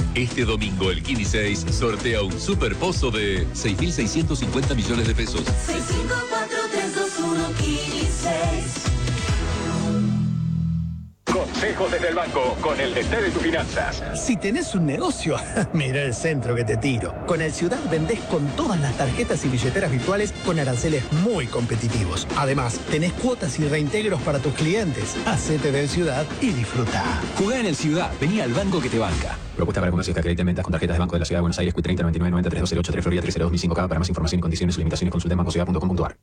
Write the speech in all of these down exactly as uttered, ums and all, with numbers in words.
Este domingo el Kini seis sortea un super pozo de seis mil seiscientos cincuenta millones de pesos. seis cinco cuatro tres dos uno Kini seis. Consejos desde el banco con el D T de tus finanzas. Si tenés un negocio, mira el centro que te tiro. Con el Ciudad vendés con todas las tarjetas y billeteras virtuales con aranceles muy competitivos. Además, tenés cuotas y reintegros para tus clientes. Hacete del Ciudad y disfruta. Jugá en el Ciudad. Vení al banco que te banca. Propuesta para comercios que acrediten ventas con tarjetas de Banco de la Ciudad de Buenos Aires, Q treinta noventa y nueve noventa tres dos cero ocho tres Florida tres cero dos mil cinco K. Para más información y condiciones y limitaciones consulta en bancociudad punto com punto ar.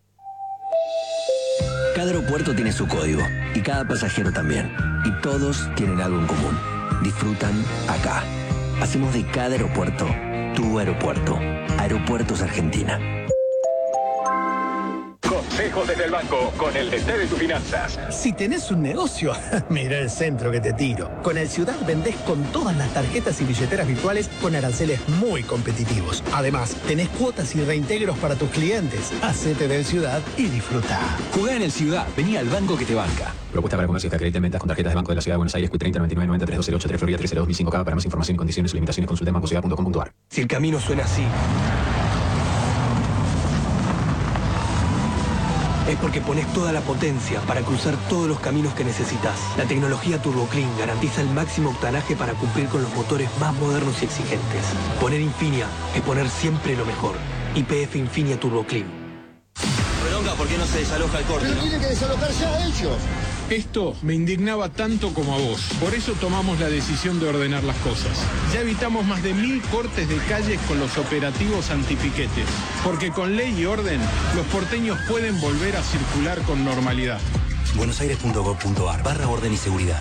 Cada aeropuerto tiene su código y cada pasajero también. Y todos tienen algo en común. Disfrutan acá. Hacemos de cada aeropuerto tu aeropuerto. Aeropuertos Argentina. Consejos desde el banco con el D T de tus finanzas. Si tenés un negocio, mira el centro que te tiro. Con el Ciudad vendés con todas las tarjetas y billeteras virtuales con aranceles muy competitivos. Además, tenés cuotas y reintegros para tus clientes. Hacete del Ciudad y disfruta. Jugá en el Ciudad. Vení al banco que te banca. Propuesta para comercios que acrediten ventas con tarjetas de Banco de la Ciudad de Buenos Aires, Q treinta noventa y nueve noventa tres dos cero ocho tres Florida tres cero dos mil cinco K. Para más información y condiciones y limitaciones consulta en bancociudad punto com punto ar. Si el camino suena así, es porque pones toda la potencia para cruzar todos los caminos que necesitas. La tecnología TurboClean garantiza el máximo octanaje para cumplir con los motores más modernos y exigentes. Poner Infinia es poner siempre lo mejor. Y P F Infinia TurboClean. Bronca, ¿por qué no se desaloja el corte? Pero ¿no? tienen que desalojar ya ellos. Esto me indignaba tanto como a vos. Por eso tomamos la decisión de ordenar las cosas. Ya evitamos más de mil cortes de calles con los operativos antipiquetes. Porque con ley y orden, los porteños pueden volver a circular con normalidad. buenosaires punto gov punto ar barra orden y seguridad.